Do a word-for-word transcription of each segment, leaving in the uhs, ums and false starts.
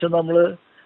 പക്ഷെ നമ്മള്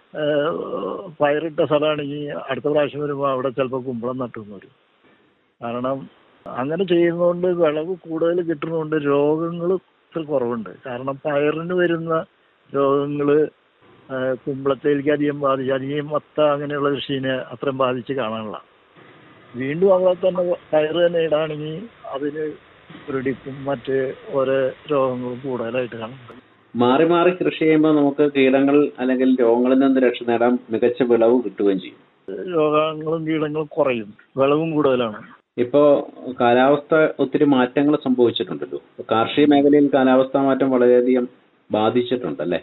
പയറിട്ട സ്ഥലമാണെങ്കിൽ അടുത്ത പ്രാവശ്യം വരുമ്പോൾ അവിടെ ചിലപ്പോൾ കുമ്പളം നട്ടുവെന്ന് വരും. കാരണം അങ്ങനെ ചെയ്യുന്നതുകൊണ്ട് വിളവ് കൂടുതൽ കിട്ടുന്നതുകൊണ്ട് രോഗങ്ങൾ ഇത്ര കുറവുണ്ട്. കാരണം പയറിന് വരുന്ന രോഗങ്ങൾ കുമ്പളത്തേക്ക് അധികം ബാധിച്ച് അധികം മത്ത അങ്ങനെയുള്ള കൃഷിനെ അത്രയും ബാധിച്ച് കാണാനുള്ള. വീണ്ടും അവിടെ തന്നെ പയർ തന്നെ ഇടാണെങ്കിൽ അതിന് പിടിപ്പും മറ്റ് ഓരോ രോഗങ്ങളും കൂടുതലായിട്ട് കാണുന്നുണ്ട്. മാറി മാറി കൃഷി ചെയ്യുമ്പോൾ നമുക്ക് കീടങ്ങൾ അല്ലെങ്കിൽ രോഗങ്ങളിൽ നിന്ന് രക്ഷ നേടാൻ മികച്ച വിളവ് കിട്ടുകയും ചെയ്യും. രോഗങ്ങളും കീടങ്ങളും കുറയും, വിളവും കൂടുതലാണ്. ഇപ്പോ കാലാവസ്ഥ ഒത്തിരി മാറ്റങ്ങൾ സംഭവിച്ചിട്ടുണ്ടല്ലോ. കാർഷിക മേഖലയിൽ കാലാവസ്ഥാ മാറ്റം വളരെയധികം ബാധിച്ചിട്ടുണ്ടല്ലേ?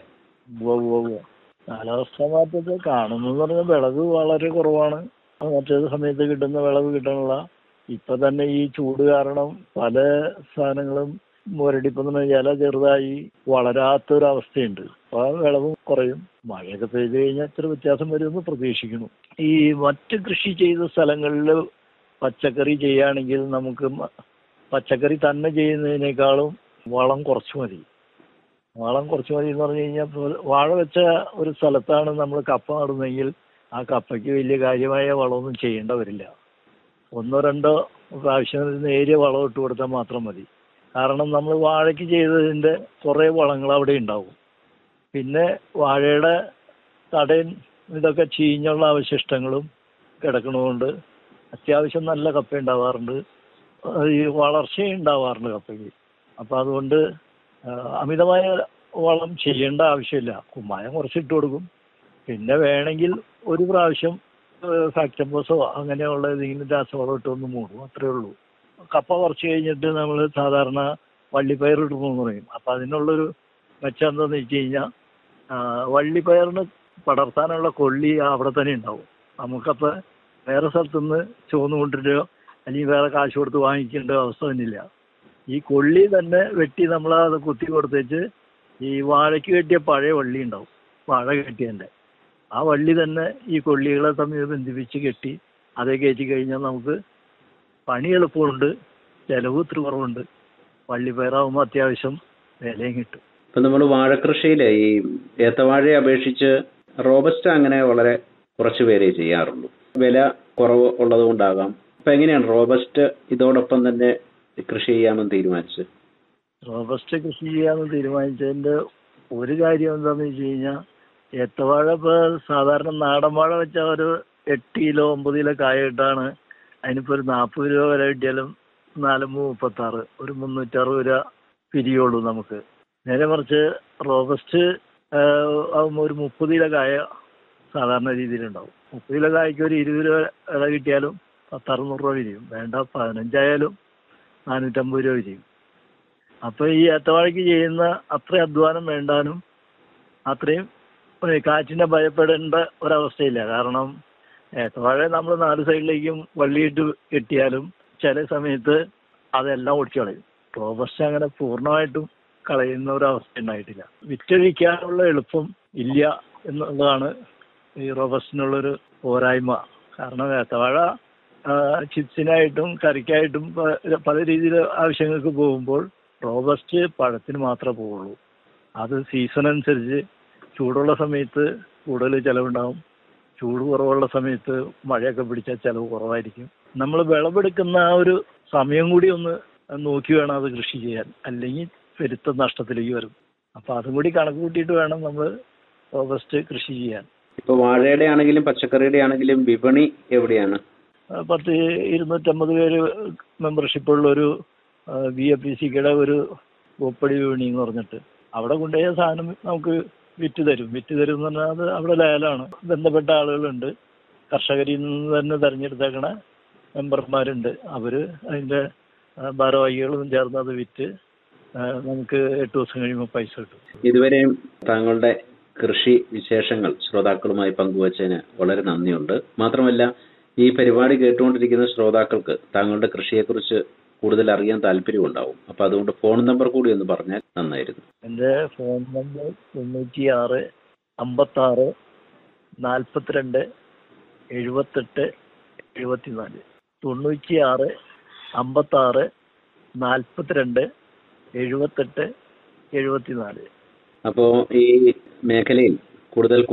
കാലാവസ്ഥാ മാറ്റത്തെ കാണുന്നത് പറഞ്ഞാൽ വിളവ് വളരെ കുറവാണ്. മറ്റേത് സമയത്ത് കിട്ടുന്ന വിളവ് കിട്ടാനുള്ള ഇപ്പൊ തന്നെ ഈ ചൂട് കാരണം പല സാധനങ്ങളും മുരടിപ്പം ഇല ചെറുതായി വളരാത്തൊരവസ്ഥയുണ്ട്. അപ്പൊ ആ വിളവും കുറയും. മഴയൊക്കെ പെയ്ത് കഴിഞ്ഞാൽ ഇത്ര വ്യത്യാസം വരുമെന്ന് പ്രതീക്ഷിക്കുന്നു. ഈ മറ്റ് കൃഷി ചെയ്ത സ്ഥലങ്ങളിൽ പച്ചക്കറി ചെയ്യുകയാണെങ്കിൽ നമുക്ക് പച്ചക്കറി തന്നെ ചെയ്യുന്നതിനേക്കാളും വളം കുറച്ച് മതി. വളം കുറച്ച് മതി എന്ന് പറഞ്ഞു കഴിഞ്ഞാൽ വാഴ വെച്ച ഒരു സ്ഥലത്താണ് നമ്മൾ കപ്പ നടുന്നതെങ്കിൽ ആ കപ്പയ്ക്ക് വലിയ കാര്യമായ വളമൊന്നും ചെയ്യേണ്ട വരില്ല. ഒന്നോ രണ്ടോ പ്രാവശ്യം നേരിയ വളം ഇട്ട് കൊടുത്താൽ മാത്രം മതി. കാരണം നമ്മൾ വാഴയ്ക്ക് ചെയ്തതിൻ്റെ കുറേ വളങ്ങൾ അവിടെ ഉണ്ടാവും. പിന്നെ വാഴയുടെ തടയും ഇതൊക്കെ ചീഞ്ഞുള്ള അവശിഷ്ടങ്ങളും കിടക്കണതുകൊണ്ട് അത്യാവശ്യം നല്ല കപ്പ ഉണ്ടാവാറുണ്ട്, ഈ വളർച്ചയും ഉണ്ടാവാറുണ്ട് കപ്പയ്ക്ക്. അപ്പം അതുകൊണ്ട് അമിതമായ വളം ചെയ്യേണ്ട ആവശ്യമില്ല. കുമ്മായം കുറച്ചിട്ട് കൊടുക്കും. പിന്നെ വേണമെങ്കിൽ ഒരു പ്രാവശ്യം ഫാക്ടംബോസോ അങ്ങനെയുള്ള ഏതെങ്കിലും രാസവളം ഇട്ടൊന്ന് മൂടും, അത്രേ ഉള്ളൂ. കപ്പ കുറച്ച് കഴിഞ്ഞിട്ട് നമ്മൾ സാധാരണ വള്ളിപ്പയർ ഇടുന്നു പറയും. അപ്പം അതിനുള്ളൊരു മെച്ചം എന്താണെന്ന് വെച്ച് കഴിഞ്ഞാൽ വള്ളിപ്പയറിന് പടർത്താനുള്ള കൊള്ളി അവിടെ തന്നെ ഉണ്ടാവും. നമുക്കപ്പോൾ വേറെ സ്ഥലത്തുനിന്ന് ചുവന്ന് കൊണ്ടിരുകയോ അല്ലെങ്കിൽ വേറെ കാശ് കൊടുത്ത് വാങ്ങിക്കേണ്ട അവസ്ഥ തന്നെയില്ല. ഈ കൊള്ളി തന്നെ വെട്ടി നമ്മൾ അത് കുത്തി കൊടുത്തേച്ച് ഈ വാഴയ്ക്ക് കെട്ടിയ പഴയ വള്ളി ഉണ്ടാവും, വാഴ കെട്ടിയതിൻ്റെ ആ വള്ളി തന്നെ ഈ കൊള്ളികളെ തമ്മിൽ ബന്ധിപ്പിച്ച് കെട്ടി അതേ കയറ്റി കഴിഞ്ഞാൽ നമുക്ക് പണി എളുപ്പമുണ്ട്, ചിലവ് ഇത്തിരി കുറവുണ്ട്. വള്ളിപ്പയറാവുമ്പോൾ അത്യാവശ്യം വിലയും കിട്ടും. ഇപ്പം നമ്മൾ വാഴക്കൃഷിയിൽ ഈ ഏത്തവാഴയെ അപേക്ഷിച്ച് റോബസ്റ്റ അങ്ങനെ വളരെ കുറച്ച് പേരേ ചെയ്യാറുള്ളൂ. വില കുറവ് ഉള്ളത് കൊണ്ടാകാം. അപ്പം എങ്ങനെയാണ് റോബസ്റ്റ് ഇതോടൊപ്പം തന്നെ കൃഷി ചെയ്യാമെന്ന് തീരുമാനിച്ചത്? റോബസ്റ്റ് കൃഷി ചെയ്യാമെന്ന് തീരുമാനിച്ചതിൻ്റെ ഒരു കാര്യം എന്താണെന്ന് വെച്ച് കഴിഞ്ഞാൽ ഏത്തവാഴ ഇപ്പോൾ സാധാരണ നാടൻ വാഴ വെച്ചാൽ ഒരു എട്ട് കിലോ ഒമ്പത് കിലോ കായ ഇട്ടാണ് അതിനിപ്പോൾ ഒരു നാൽപ്പത് രൂപ വില കിട്ടിയാലും നാലമ്പത് മുപ്പത്താറ് ഒരു മുന്നൂറ്ററുപത് രൂപ പിരിയുള്ളൂ നമുക്ക്. നേരെ മറിച്ച് റോബസ്റ്റ് ആകുമ്പോൾ ഒരു മുപ്പത് കിലോ കായ സാധാരണ രീതിയിലുണ്ടാവും. മുപ്പത് കിലോ കായ്ക്ക് ഒരു ഇരുപത് രൂപ വില കിട്ടിയാലും പത്തറുന്നൂറ് രൂപ വിരിയും. വേണ്ട പതിനഞ്ചായാലും നാനൂറ്റമ്പത് രൂപ വിരിയും. അപ്പോൾ ഈ ഏത്തവാഴയ്ക്ക് ചെയ്യുന്ന അത്രയും അധ്വാനം വേണ്ടാനും അത്രയും കാറ്റിനെ ഭയപ്പെടേണ്ട ഒരവസ്ഥയില്ല. കാരണം ഏത്തവാഴ നമ്മൾ നാല് സൈഡിലേക്കും വള്ളിയിട്ട് കെട്ടിയാലും ചില സമയത്ത് അതെല്ലാം ഒടിച്ചു കളയും. റോബസ്റ്റ് അങ്ങനെ പൂർണ്ണമായിട്ടും കളയുന്ന ഒരവസ്ഥ ഉണ്ടായിട്ടില്ല. വിറ്റഴിക്കാനുള്ള എളുപ്പം ഇല്ല എന്നുള്ളതാണ് ഈ റോബസ്റ്റിനുള്ളൊരു പോരായ്മ. കാരണം ഏത്തവാഴ ചിപ്സിനായിട്ടും കറിക്കായിട്ടും പല രീതിയിൽ ആവശ്യങ്ങൾക്ക് പോകുമ്പോൾ റോബസ്റ്റ് പഴത്തിന് മാത്രമേ പോവുള്ളൂ. അത് സീസൺ അനുസരിച്ച് ചൂടുള്ള സമയത്ത് കൂടുതൽ ചിലവുണ്ടാവും, ചൂട് കുറവുള്ള സമയത്ത് മഴയൊക്കെ പിടിച്ചാൽ ചിലവ് കുറവായിരിക്കും. നമ്മൾ വിളവെടുക്കുന്ന ആ ഒരു സമയം കൂടി ഒന്ന് നോക്കി വേണം അത് കൃഷി ചെയ്യാൻ, അല്ലെങ്കിൽ പെരുത്ത നഷ്ടത്തിലേക്ക് വരും. അപ്പോൾ അതും കൂടി കണക്ക് കൂട്ടിയിട്ട് വേണം നമ്മൾ റോബസ്റ്റ് കൃഷി ചെയ്യാൻ. ഇപ്പോൾ വാഴയുടെ ആണെങ്കിലും പച്ചക്കറിയുടെ ആണെങ്കിലും വിപണി എവിടെയാണ്? പത്ത് ഇരുന്നൂറ്റമ്പത് പേര് മെമ്പർഷിപ്പുള്ളൊരു ബി എ പി സിയുടെ ഒരു പൂപ്പടി വിപണി എന്ന് പറഞ്ഞിട്ട് അവിടെ കൊണ്ടുപോയ സാധനം നമുക്ക് വിറ്റ് തരും. വിറ്റ് തരും എന്ന് പറഞ്ഞാൽ അത് അവിടെ ലേലമാണ്. ബന്ധപ്പെട്ട ആളുകളുണ്ട്, കർഷകരിൽ നിന്ന് തന്നെ തിരഞ്ഞെടുത്തേക്കണ മെമ്പർമാരുണ്ട്. അവർ അതിൻ്റെ ഭാരവാഹികളും ചേർന്ന് അത് വിറ്റ് നമുക്ക് എട്ട് ദിവസം കഴിയുമ്പോൾ പൈസ കിട്ടും. ഇതുവരെയും താങ്കളുടെ കൃഷി വിശേഷങ്ങൾ ശ്രോതാക്കളുമായി പങ്കുവച്ചതിന് വളരെ നന്ദിയുണ്ട്. മാത്രമല്ല ഈ പരിപാടി കേട്ടുകൊണ്ടിരിക്കുന്ന ശ്രോതാക്കൾക്ക് താങ്കളുടെ കൃഷിയെക്കുറിച്ച് കൂടുതൽ അറിയാൻ താല്പര്യമുണ്ടാവും. അപ്പോൾ അതുകൊണ്ട് ഫോൺ നമ്പർ കൂടി ഒന്ന് പറഞ്ഞാൽ നന്നായിരുന്നു. എൻ്റെ ഫോൺ നമ്പർ തൊണ്ണൂറ്റി ആറ് അമ്പത്താറ് നാൽപ്പത്തിരണ്ട് എഴുപത്തെട്ട് എഴുപത്തി നാല് തൊണ്ണൂറ്റി ആറ് അമ്പത്താറ് നാൽപ്പത്തിരണ്ട് എഴുപത്തെട്ട് എഴുപത്തി നാല്. അപ്പോൾ ഈ മേഖലയിൽ കൂടുതൽ